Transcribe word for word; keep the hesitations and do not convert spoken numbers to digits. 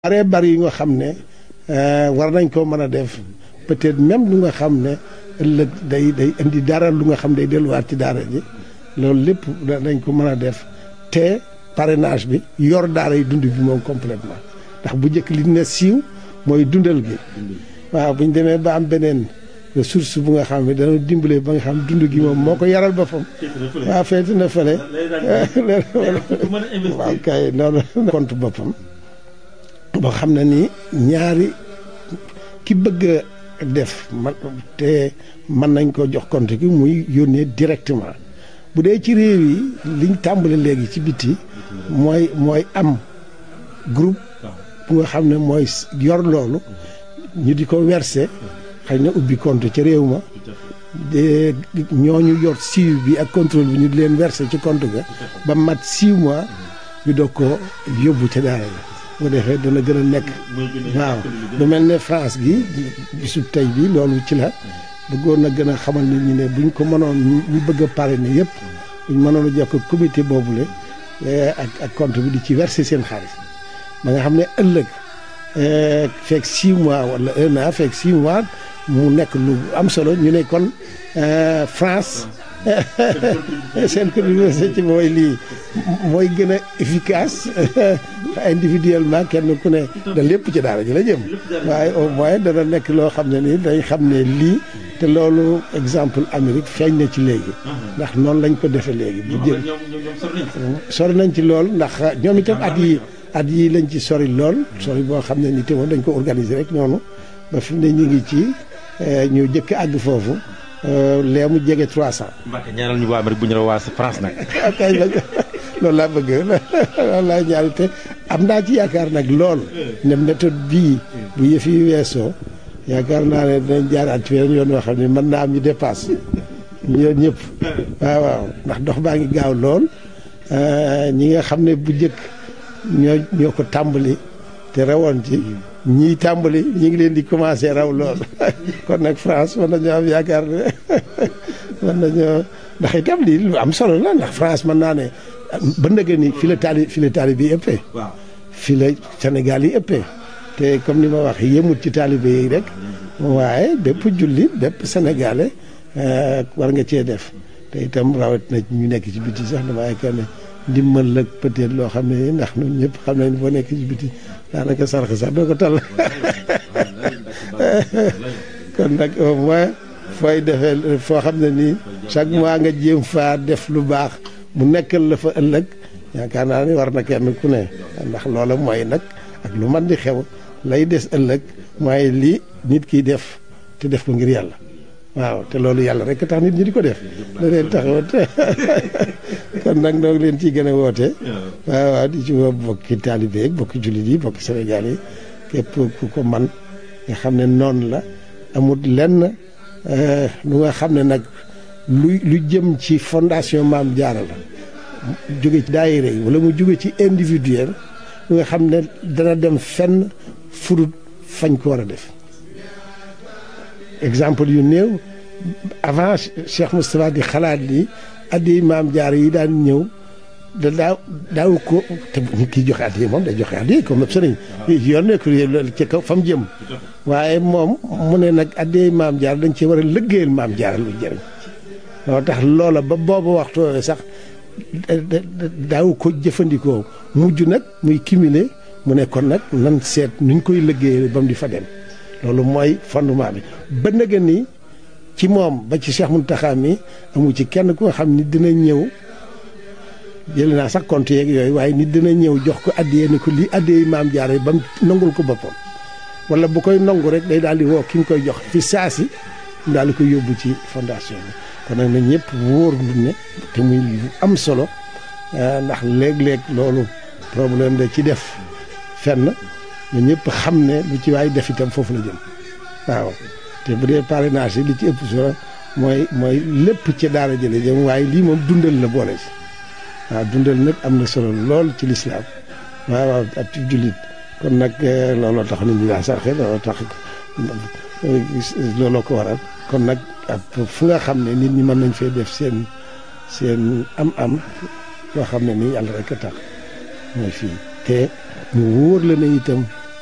bare bari yi nga xam ne war nañ koo mën a def peut-être même lu nga xam ne ëllëg day day indi dara lu nga xam day delluwaat ci daara ji loolu lépp dañ ko mën a def te parrainage bi yor daara yi dund bi moom complètement ndax bu njëkk li ne siiw mooy dundal gi waaw bu ñu demee ba am beneen ressource bu nga xam ne dana dimbale ba nga xam dund gi moom moo ko yaral boppam waaw feeti na fële waaw kay noonu compte boppam boo xam ne ni ñaari ki bëgg a def man te mën nañ ko jox compte gi muy yónnee directement bu dee ci réew yi liñ tàmbale léegi ci biti mooy mooy am groupe bu nga xam ne mooy yor loolu ñu di ko verser xëy na ubbi compte ca réew ma de ñooñu yor suivi bi ak contrôle bi ñu di leen verser ci compte ga ba mat six mois ñu doog ko yóbbu ca daara la bu defee dana gën a nekk waaw lu mel ne France gi bisub tey bi loolu ci la bëggoon na gën a xamal nit ñi ne buñ ko mënoon ñu bëgg a parrainer yëpp buñ mënoon a jokk comité boobule ak ak compte bi di ci verser seen xaalis ba nga xam ne ëllëg fekk six mois wala un an fekk six mois mu nekk lu am solo ñu ne kon France seen contribution ci mooy lii mooy gën a efficace individuellement kenn ku ne da lépp ci daara ji la jëm waaye au moins dana nekk loo xam ne ni dañ xam ne lii te loolu exemple Amérique feeñ na ci léegi ndax noonu lañ ko defee léegi bu jël sori nañ ci lool ndax ñoom itam at yi at yi lañ ci sori lool sori boo xam ne ni te moom dañ ko organiser rek noonu ba fi mu ne ñu ngi ci ñu jëkk àgg foofu lee mu jege trois cent. Mbacke ñaanal ñu waa Amérique bu ñu la waa France nag. kay loolu laa bëgg loolu laa ñaari te am naa ci yaakaar nag lool ne méthode bii bu yëf yi weesoo yaakaar naa ne dinañ jaaraat ci yoon yoo xam ne mën naa am ñu dépasse ñoom ñëpp waaw waaw ndax dox baa ngi gaaw lool ñi nga xam ne bu njëkk ñoo ñoo ko tàmbali te rawoon ci ñii tàmbali ñu ngi leen di commencé raw lool kon nag France mën nañoo am yaakaar ne mën nañoo ndax itam lii lu am solo la ndax France mën naa ne ba ndëgë ni fi la taali fi la taalibe yi ëppee fi la Sénégal yi ëppee te comme ni ma wax yemut ci taalibe yi rek waaye bépp jullit bépp sénégalais war nga cee def te itam rawat na ñu nekk ci biti sax dama yaakaar ne ndimbal la peut-être loo xam ne ndax ñun ñëpp xam nañ boo nekk ci biti daanaka sarx sax doo ko tal kon nag au moins fooy defee foo xam ne nii chaque mois nga jéem faa def lu baax mu nekkal la fa ëllëg yaakaar naa ni war na kenn ku ne ndax loola mooy nag ak lu man di xew lay des ëllëg mooy lii nit kiy def te def ko ngir yàlla waaw te loolu yàlla rek tax nit ñi di ko def da leen taxawat kon nag noo ngi leen ciy gën a woote waaw waaw di ci woo bokki taalibe yi bokki jullit yi bokki Sénégal yi képp ku ko man nga xam ne noonu la amul lenn lu nga xam ne nag lu lu jëm ci fondation Maam Jaara la jóge ci daayira yi wala mu jóge ci individuel lu nga xam ne dana dem fenn furut fañ ko war a def exemple yu néew avant Cheikh Moustapha di xalaat li addi Maam Jaara yi daan ñëw da daaw daaw ko te nit ki joxe addi moom day joxe addi comme sëriñ yoon nekk ci kaw fa mu jëm waaye moom mu ne nag addi Maam Jaara dañ ci war a lëggéeyal Maam Jaara lu jëriñ loo tax loola ba boobu waxtu sax daaw ko jëfandikoo mujj nag muy cumuler mu ne kon nag nan seet nuñ koy lëggéeyal ba mu di fa dem loolu mooy fondement bi ba nga ni ci moom ba ci Cheikh Mountakha mi amu ci kenn ku nga xam ni dina ñëw jël naa sax compte yeeg yooyu waaye nit dina ñëw jox ko addiyee ni ko lii addiyee Maam Jaara ba mu nangul ko boppam wala bu koy nangu rek day daal di woo ki nga koy jox fi saasi mu daal di koy yóbbu ci fondation bi kon nag na ñëpp wóor lu ne te muy lu am solo ndax léeg-léeg loolu problème da ci def fenn ñu ñëpp xam ne lu ci waay def itam foofu la jëm waaw te bu dee parrainage yi li ci ëpp solo mooy mooy lépp ci daara jële jëm waaye lii moom dundal la boole si waaw dundal nag am na solo lool ci lislaam waaw waaw ak ci jullit kon nag looloo tax nit ñi daa sarxe looloo tax looloo ko waral kon nag fu nga xam ne nit ñi mën nañ fee def seen seen am-am yoo xam ne nii yàlla rek a tax mooy fii te mu wóor la ne itam